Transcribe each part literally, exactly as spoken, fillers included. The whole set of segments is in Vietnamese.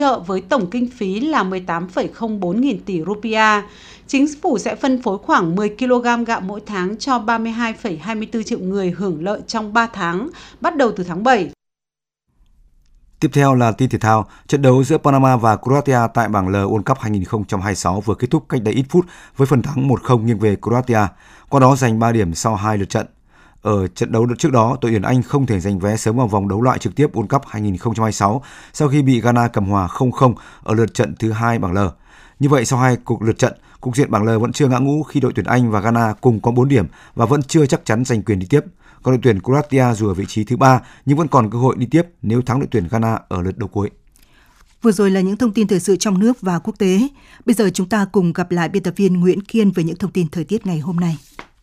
trợ với tổng kinh phí là mười tám phẩy không bốn nghìn tỷ rupiah. Chính phủ sẽ phân phối khoảng mười ki lô gam gạo mỗi tháng cho ba mươi hai phẩy hai mươi tư triệu người hưởng lợi trong ba tháng, bắt đầu từ tháng bảy. Tiếp theo là tin thể thao. Trận đấu giữa Panama và Croatia tại bảng L World Cup hai không hai sáu vừa kết thúc cách đây ít phút với phần thắng một không nghiêng về Croatia, qua đó giành ba điểm sau hai lượt trận. Ở trận đấu trước đó, đội tuyển Anh không thể giành vé sớm vào vòng đấu loại trực tiếp World Cup hai không hai sáu sau khi bị Ghana cầm hòa không không ở lượt trận thứ hai bảng L. Như vậy, sau hai cuộc lượt trận, cục diện bảng L vẫn chưa ngã ngũ khi đội tuyển Anh và Ghana cùng có bốn điểm và vẫn chưa chắc chắn giành quyền đi tiếp. Còn đội tuyển Croatia dù ở vị trí thứ ba nhưng vẫn còn cơ hội đi tiếp nếu thắng đội tuyển Ghana ở lượt đấu cuối. Vừa rồi là những thông tin thời sự trong nước và quốc tế. Bây giờ chúng ta cùng gặp lại biên tập viên Nguyễn Kiên với những thông tin thời tiết ngày hôm nay.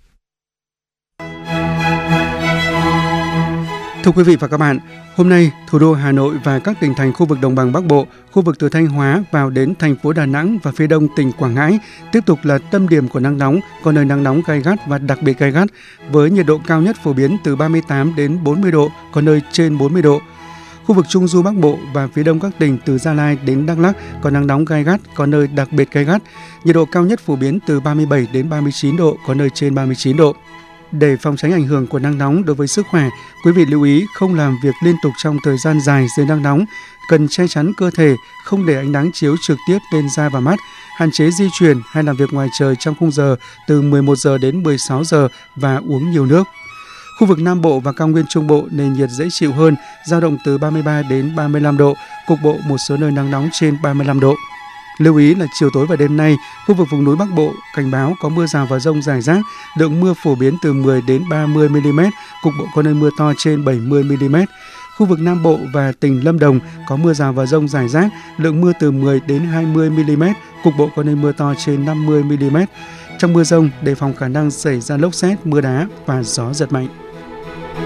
Thưa quý vị và các bạn, hôm nay, thủ đô Hà Nội và các tỉnh thành khu vực Đồng bằng Bắc Bộ, khu vực từ Thanh Hóa vào đến thành phố Đà Nẵng và phía đông tỉnh Quảng Ngãi tiếp tục là tâm điểm của nắng nóng, có nơi nắng nóng gay gắt và đặc biệt gay gắt, với nhiệt độ cao nhất phổ biến từ ba mươi tám đến bốn mươi độ, có nơi trên bốn mươi độ. Khu vực Trung Du Bắc Bộ và phía đông các tỉnh từ Gia Lai đến Đắk Lắk có nắng nóng gay gắt, có nơi đặc biệt gay gắt, nhiệt độ cao nhất phổ biến từ ba mươi bảy đến ba mươi chín độ, có nơi trên ba mươi chín độ. Để phòng tránh ảnh hưởng của nắng nóng đối với sức khỏe, quý vị lưu ý không làm việc liên tục trong thời gian dài dưới nắng nóng, cần che chắn cơ thể, không để ánh nắng chiếu trực tiếp lên da và mắt, hạn chế di chuyển hay làm việc ngoài trời trong khung giờ từ mười một giờ đến mười sáu giờ và uống nhiều nước. Khu vực Nam Bộ và cao nguyên Trung Bộ nền nhiệt dễ chịu hơn, dao động từ ba mươi ba đến ba mươi lăm độ, cục bộ một số nơi nắng nóng trên ba mươi lăm độ. Lưu ý là chiều tối và đêm nay, khu vực vùng núi Bắc Bộ cảnh báo có mưa rào và dông rải rác, lượng mưa phổ biến từ mười đến ba mươi mi-li-mét, cục bộ có nơi mưa to trên bảy mươi mi-li-mét. Khu vực Nam Bộ và tỉnh Lâm Đồng có mưa rào và dông rải rác, lượng mưa từ mười đến hai mươi mi-li-mét, cục bộ có nơi mưa to trên năm mươi mi-li-mét. Trong mưa dông, đề phòng khả năng xảy ra lốc sét, mưa đá và gió giật mạnh.